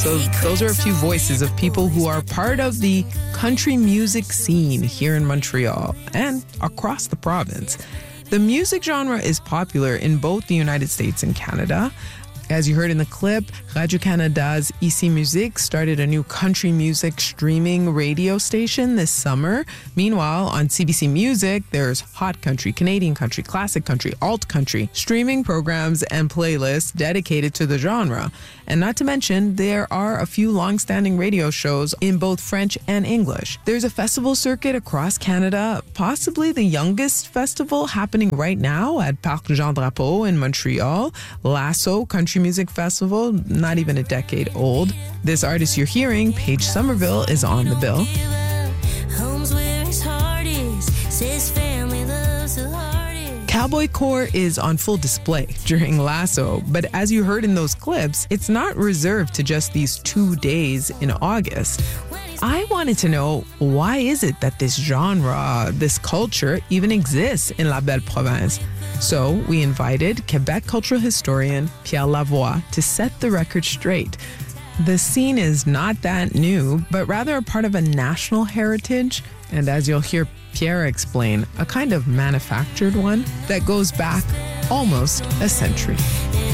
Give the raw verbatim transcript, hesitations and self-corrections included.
So those are a few voices of people who are part of the country music scene here in Montreal and across the province. The music genre is popular in both the United States and Canada. As you heard in the clip, Radio-Canada's Ici Musique started a new country music streaming radio station this summer. Meanwhile, on C B C Music, there's hot country, Canadian country, classic country, alt country, streaming programs and playlists dedicated to the genre. And not to mention, there are a few long-standing radio shows in both French and English. There's a festival circuit across Canada, possibly the youngest festival happening right now at Parc Jean Drapeau in Montreal. Lasso Country Music Festival, not even a decade old. This artist you're hearing, Paige Somerville, is on the bill. Cowboy core is on full display during Lasso, but as you heard in those clips, it's not reserved to just these two days in August. I wanted to know, why is it that this genre, this culture, even exists in La Belle Province? So we invited Quebec cultural historian Pierre Lavoie to set the record straight. The scene is not that new, but rather a part of a national heritage, and as you'll hear Pierre explain, a kind of manufactured one that goes back almost a century.